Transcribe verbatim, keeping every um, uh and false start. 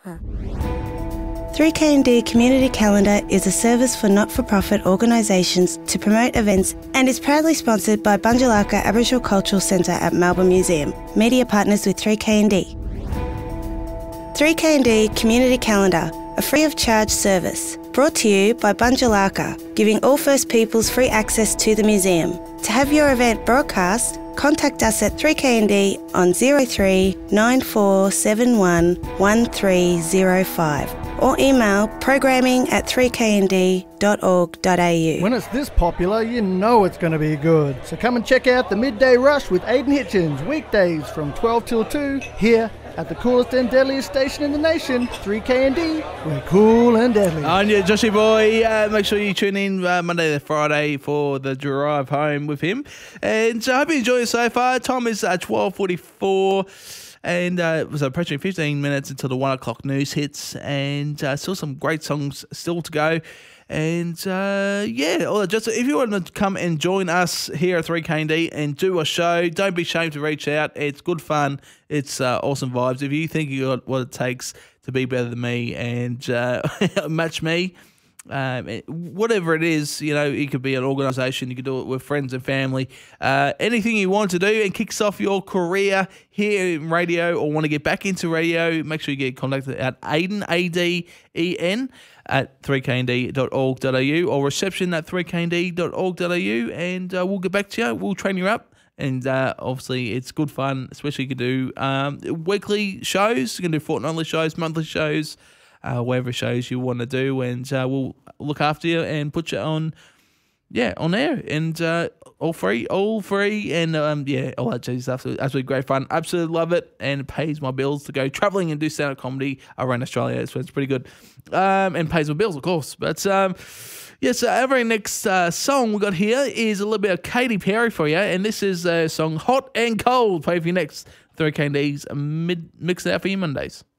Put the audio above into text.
three K N D Community Calendar is a service for not-for-profit organisations to promote events and is proudly sponsored by Bunjalaka Aboriginal Cultural Centre at Melbourne Museum, media partners with three K N D. three K N D Community Calendar, a free-of-charge service, brought to you by Bunjalaka, giving all First Peoples free access to the museum. To have your event broadcast, contact us at three K N D on zero three nine four seven one one three zero five or email programming at three k n d dot org dot a u. When it's this popular, you know it's going to be good. So come and check out the Midday Rush with Aidan Hitchens, weekdays from twelve till two, here at the coolest and deadliest station in the nation, three K N D. We're cool and deadly. On you, Joshy boy. Uh, make sure you tune in uh, Monday to Friday for the drive home with him. And I uh, hope you enjoy it so far. Time is uh, twelve forty-four. And uh, it was approaching fifteen minutes until the one o'clock news hits. And uh, still some great songs still to go. And uh, yeah, just if you want to come and join us here at three K N D and do a show, don't be ashamed to reach out. It's good fun. It's uh, awesome vibes. If you think you got what it takes to be better than me and uh, match me, um, whatever it is, you know, it could be an organisation. You could do it with friends and family. Uh, anything you want to do and kicks off your career here in radio or want to get back into radio, make sure you get contacted at Aidan, A D E N, at three k n d dot org dot a u or reception at three k n d dot org dot a u, and uh, we'll get back to you. We'll train you up. And uh, obviously, it's good fun, especially you can do um, weekly shows. You can do fortnightly shows, monthly shows, uh, whatever shows you want to do. And uh, we'll look after you and put you on, yeah, on air. And uh, all free, all free. And um, yeah, all that jazzy stuff. So absolutely great fun. Absolutely love it. And it pays my bills to go travelling and do stand-up comedy around Australia. So it's pretty good. Um, and pays my bills, of course. But um, yeah, so our very next uh, song we got here is a little bit of Katy Perry for you. And this is a song Hot and Cold. Play for you next. three K N D's mid- mix it out for you Mondays.